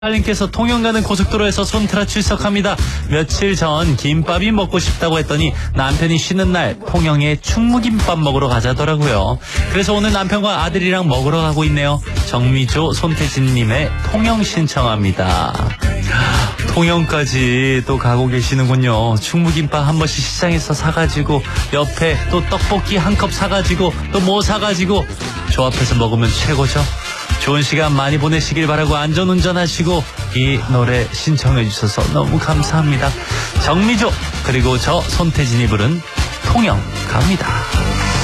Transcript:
님께서 통영 가는 고속도로에서 손트라 출석합니다. 며칠 전 김밥이 먹고 싶다고 했더니 남편이 쉬는 날 통영에 충무김밥 먹으러 가자더라고요. 그래서 오늘 남편과 아들이랑 먹으러 가고 있네요. 정미조, 손태진님의 통영 신청합니다. 통영까지 또 가고 계시는군요. 충무김밥 한 번씩 시장에서 사가지고 옆에 또 떡볶이 한 컵 사가지고 또 뭐 사가지고 조합해서 먹으면 최고죠. 좋은 시간 많이 보내시길 바라고 안전운전하시고 이 노래 신청해 주셔서 너무 감사합니다. 정미조 그리고 저 손태진이 부른 통영 갑니다.